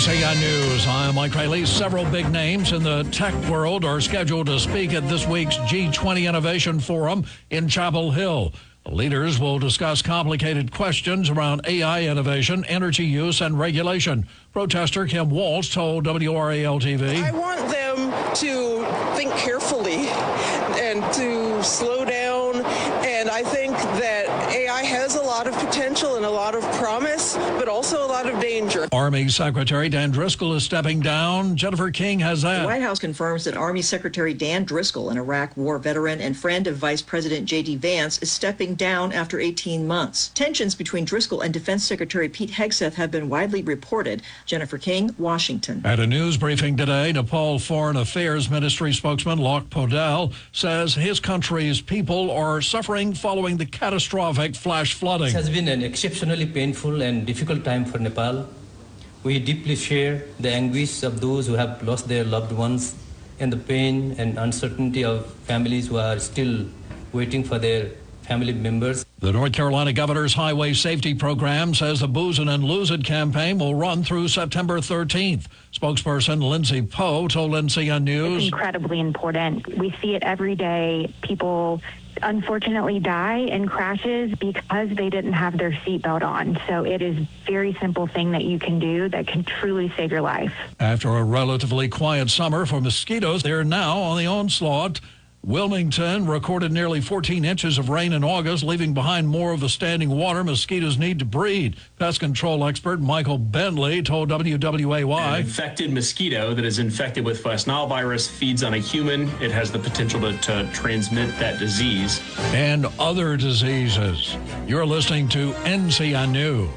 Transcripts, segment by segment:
NCI News, I'm Mike Riley. Several big names in the tech world are scheduled to speak at this week's G20 Innovation Forum in Chapel Hill. The leaders will discuss complicated questions around AI innovation, energy use, and regulation. Protester Kim Walsh told WRAL-TV, I want them to think carefully and to slow down. And I think that AI has a lot of potential and a lot of promise, but also a lot of danger. Army Secretary Dan Driscoll is stepping down. Jennifer King has that. The White House confirms that Army Secretary Dan Driscoll, an Iraq War veteran and friend of Vice President J.D. Vance, is stepping down after 18 months. Tensions between Driscoll and Defense Secretary Pete Hegseth have been widely reported. Jennifer King, Washington. At a news briefing today, Nepal Foreign Affairs Ministry spokesman Lok Podal says his country's people are suffering following the catastrophic flash flooding. It has been an exceptionally painful and difficult time for Nepal. We deeply share the anguish of those who have lost their loved ones and the pain and uncertainty of families who are still waiting for their family members. The North Carolina governor's highway safety program says the Booze It and Lose It campaign will run through September 13th. Spokesperson Lindsay Poe told NCN News, it's incredibly important. We see it every day. People unfortunately die in crashes because they didn't have their seatbelt on. So it is a very simple thing that you can do that can truly save your life. After a relatively quiet summer for mosquitoes, they're now on the onslaught. Wilmington recorded nearly 14 inches of rain in August, leaving behind more of the standing water mosquitoes need to breed. Pest control expert Michael Bentley told WWAY. An infected mosquito that is infected with West Nile virus feeds on a human. It has the potential to transmit that disease. And other diseases. You're listening to NCI News.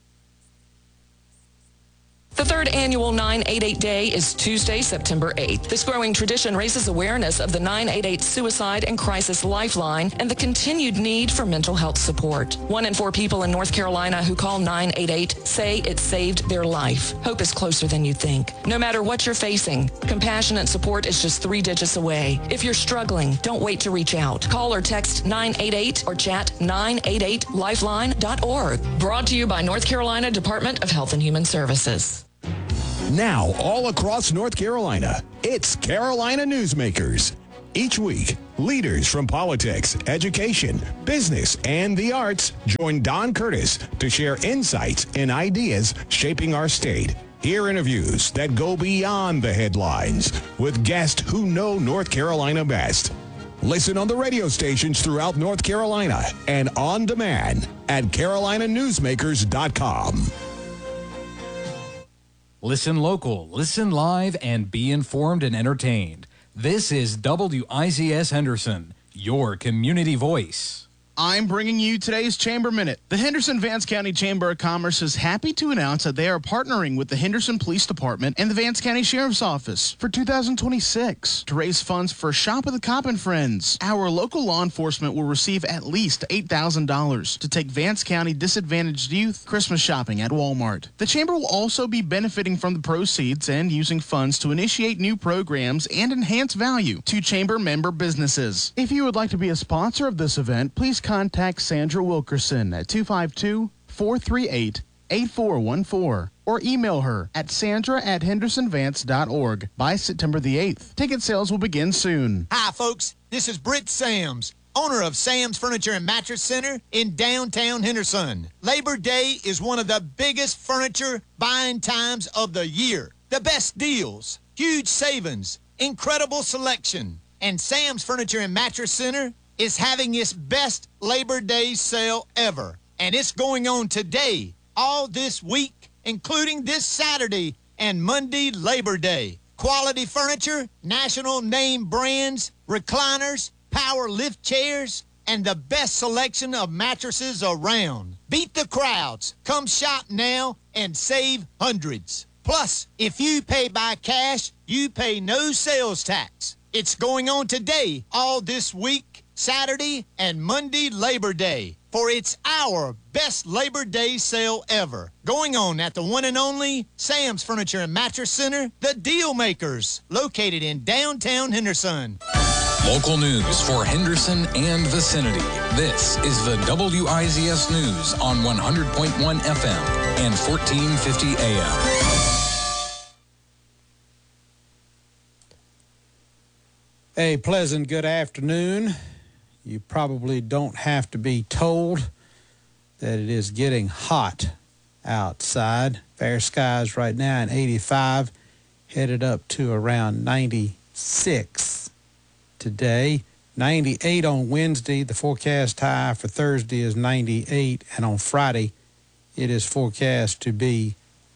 The third annual 988 Day is Tuesday, September 8th. This growing tradition raises awareness of the 988 Suicide and Crisis Lifeline and the continued need for mental health support. 1 in 4 people in North Carolina who call 988 say it saved their life. Hope is closer than you think. No matter what you're facing, compassionate support is just 3 digits away. If you're struggling, don't wait to reach out. Call or text 988 or chat 988lifeline.org. Brought to you by North Carolina Department of Health and Human Services. Now, all across North Carolina, it's Carolina Newsmakers. Each week, leaders from politics, education, business, and the arts join Don Curtis to share insights and ideas shaping our state. Hear interviews that go beyond the headlines with guests who know North Carolina best. Listen on the radio stations throughout North Carolina and on demand at carolinanewsmakers.com. Listen local, listen live, and be informed and entertained. This is WIZS Henderson, your community voice. I'm bringing you today's Chamber Minute. The Henderson-Vance County Chamber of Commerce is happy to announce that they are partnering with the Henderson Police Department and the Vance County Sheriff's Office for 2026 to raise funds for Shop with the Cop and Friends. Our local law enforcement will receive at least $8,000 to take Vance County disadvantaged youth Christmas shopping at Walmart. The Chamber will also be benefiting from the proceeds and using funds to initiate new programs and enhance value to Chamber member businesses. If you would like to be a sponsor of this event, please contact Sandra Wilkerson at 252-438-8414 or email her at sandra@hendersonvance.org by September the 8th. Ticket sales will begin soon. Hi, folks. This is Britt Sams, owner of Sam's Furniture and Mattress Center in downtown Henderson. Labor Day is one of the biggest furniture buying times of the year. The best deals, huge savings, incredible selection. And Sam's Furniture and Mattress Center is having its best Labor Day sale ever. And it's going on today, all this week, including this Saturday and Monday, Labor Day. Quality furniture, national name brands, recliners, power lift chairs, and the best selection of mattresses around. Beat the crowds. Come shop now and save hundreds. Plus, if you pay by cash, you pay no sales tax. It's going on today, all this week, Saturday and Monday, Labor Day, for it's our best Labor Day sale ever. Going on at the one and only Sam's Furniture and Mattress Center, the Deal Makers, located in downtown Henderson. Local news for Henderson and vicinity. This is the WIZS News on 100.1 FM and 1450 AM. A pleasant good afternoon. You probably don't have to be told that it is getting hot outside. Fair skies right now at 85, headed up to around 96 today. 98 on Wednesday. The forecast high for Thursday is 98, and on Friday it is forecast to be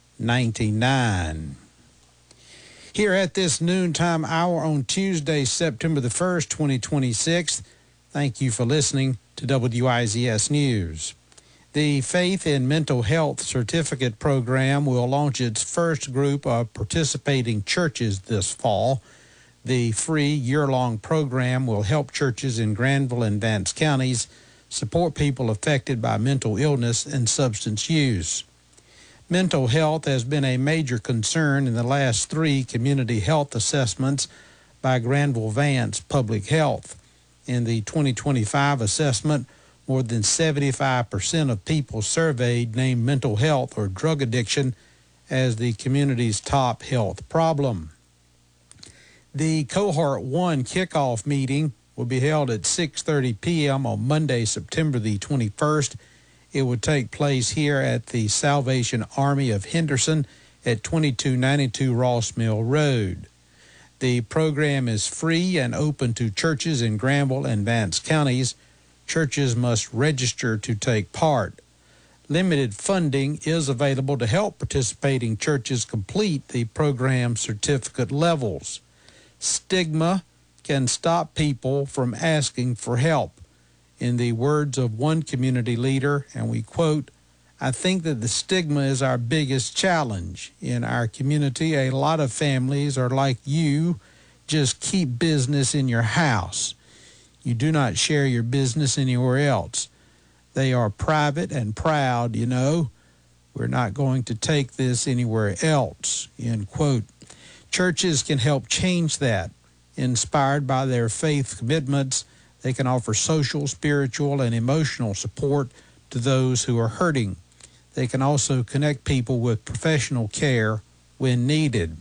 99. Here at this noontime hour on Tuesday, September the 1st, 2026, thank you for listening to WIZS News. The Faith in Mental Health Certificate Program will launch its first group of participating churches this fall. The free year-long program will help churches in Granville and Vance counties support people affected by mental illness and substance use. Mental health has been a major concern in the last 3 community health assessments by Granville Vance Public Health. In the 2025 assessment, more than 75% of people surveyed named mental health or drug addiction as the community's top health problem. The Cohort 1 kickoff meeting will be held at 6:30 p.m. on Monday, September the 21st. It will take place here at the Salvation Army of Henderson at 2292 Ross Mill Road. The program is free and open to churches in Granville and Vance counties. Churches must register to take part. Limited funding is available to help participating churches complete the program certificate levels. Stigma can stop people from asking for help. In the words of one community leader, and we quote, "I think that the stigma is our biggest challenge. In our community, a lot of families are like you, just keep business in your house. You do not share your business anywhere else. They are private and proud, you know. We're not going to take this anywhere else," end quote. Churches can help change that. Inspired by their faith commitments, they can offer social, spiritual, and emotional support to those who are hurting. They can also connect people with professional care when needed.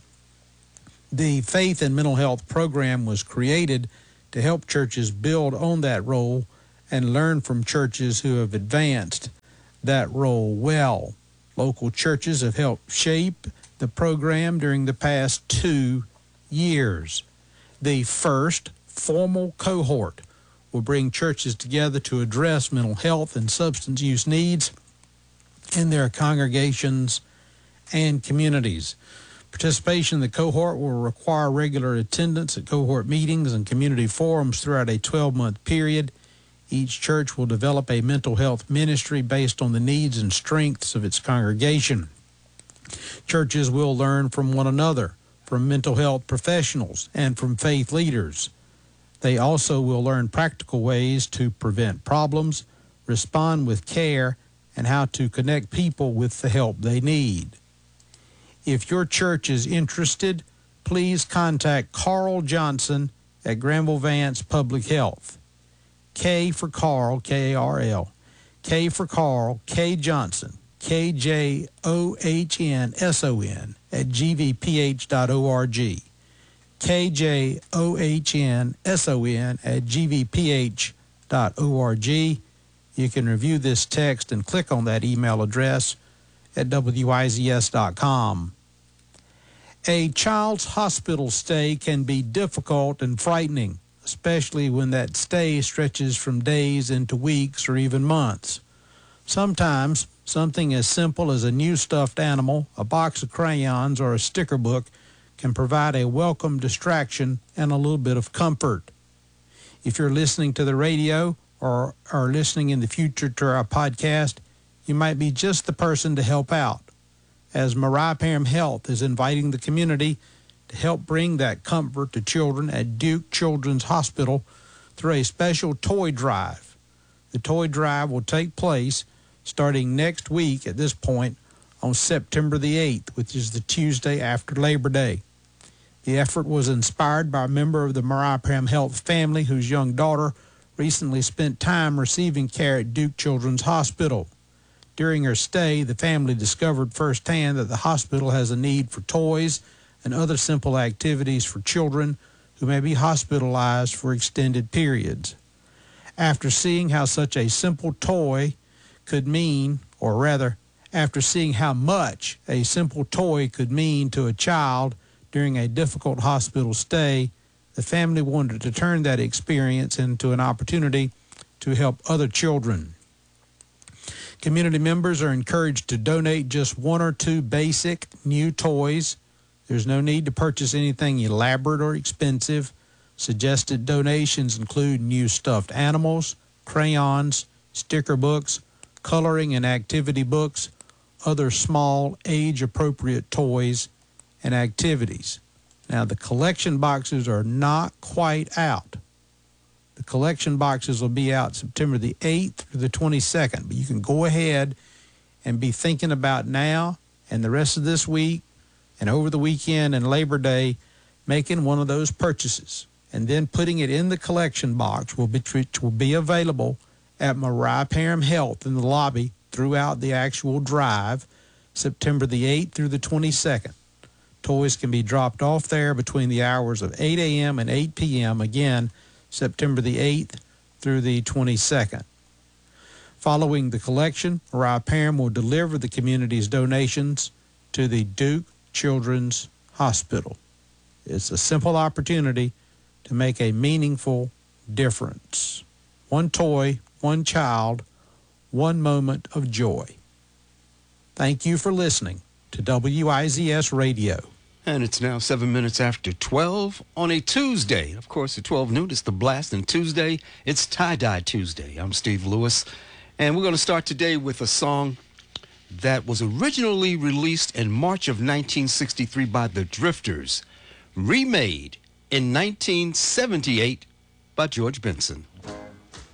The Faith and Mental Health program was created to help churches build on that role and learn from churches who have advanced that role well. Local churches have helped shape the program during the past 2 years. The first formal cohort will bring churches together to address mental health and substance use needs in their congregations and communities. Participation in the cohort will require regular attendance at cohort meetings and community forums throughout a 12-month period. Each church will develop a mental health ministry based on the needs and strengths of its congregation. Churches will learn from one another, from mental health professionals, and from faith leaders. They also will learn practical ways to prevent problems, respond with care, and how to connect people with the help they need. If your church is interested, please contact Carl Johnson at Granville Vance Public Health. K for Carl, K-A-R-L. K for Carl, K Johnson, KJOHNSON at gvph.org. KJOHNSON at gvph.org. You can review this text and click on that email address at wizs.com. A child's hospital stay can be difficult and frightening, especially when that stay stretches from days into weeks or even months. Sometimes something as simple as a new stuffed animal, a box of crayons, or a sticker book can provide a welcome distraction and a little bit of comfort. If you're listening to the radio or are listening in the future to our podcast, you might be just the person to help out, as Mariah Parham Health is inviting the community to help bring that comfort to children at Duke Children's Hospital through a special toy drive. The toy drive will take place starting next week at this point on September the 8th, which is the Tuesday after Labor Day. The effort was inspired by a member of the Mariah Parham Health family whose young daughter recently spent time receiving care at Duke Children's Hospital. During her stay, the family discovered firsthand that the hospital has a need for toys and other simple activities for children who may be hospitalized for extended periods. After seeing how such a simple toy could mean, or rather, after seeing how much a simple toy could mean to a child during a difficult hospital stay, the family wanted to turn that experience into an opportunity to help other children. Community members are encouraged to donate just one or two basic new toys. There's no need to purchase anything elaborate or expensive. Suggested donations include new stuffed animals, crayons, sticker books, coloring and activity books, other small age-appropriate toys and activities. Now, the collection boxes are not quite out. The collection boxes will be out September the 8th through the 22nd, but you can go ahead and be thinking about now and the rest of this week and over the weekend and Labor Day making one of those purchases and then putting it in the collection box, which will be available at Mariah Parham Health in the lobby throughout the actual drive, September the 8th through the 22nd. Toys can be dropped off there between the hours of 8 a.m. and 8 p.m., again, September the 8th through the 22nd. Following the collection, Mariah Parham will deliver the community's donations to the Duke Children's Hospital. It's a simple opportunity to make a meaningful difference. One toy, one child, one moment of joy. Thank you for listening to WIZS Radio. And it's now 7 minutes after 12 on a Tuesday. Of course, at 12 noon, it's the Blast, and Tuesday, it's Tie-Dye Tuesday. I'm Steve Lewis, and we're going to start today with a song that was originally released in March of 1963 by the Drifters, remade in 1978 by George Benson.